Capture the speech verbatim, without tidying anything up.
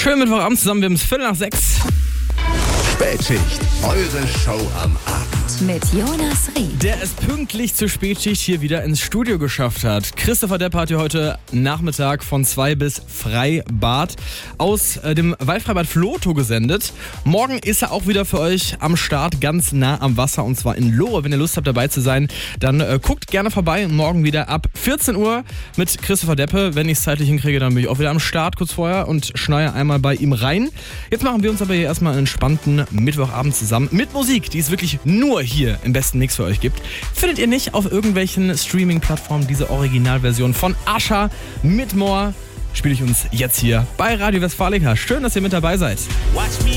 Schönen Mittwochabend zusammen, wir haben es Viertel nach sechs. Spätschicht, eure Show am Abend. Mit Jonas Ried. Der es pünktlich zur Spätschicht hier wieder ins Studio geschafft hat. Christopher Depp hat hier heute Nachmittag von zwei bis Freibad aus äh, dem Waldfreibad Floto gesendet. Morgen ist er auch wieder für euch am Start, ganz nah am Wasser, und zwar in Lohe. Wenn ihr Lust habt, dabei zu sein, dann äh, guckt gerne vorbei. Morgen wieder ab vierzehn Uhr mit Christopher Deppe. Wenn ich es zeitlich hinkriege, dann bin ich auch wieder am Start kurz vorher und schneie einmal bei ihm rein. Jetzt machen wir uns aber hier erstmal einen entspannten Mittwochabend zusammen mit Musik, die es wirklich nur hier im besten Mix für euch gibt. Findet ihr nicht auf irgendwelchen Streaming-Plattformen diese Originalversion von Asha mit More? Spiele ich uns jetzt hier bei Radio Westfalica. Schön, dass ihr mit dabei seid.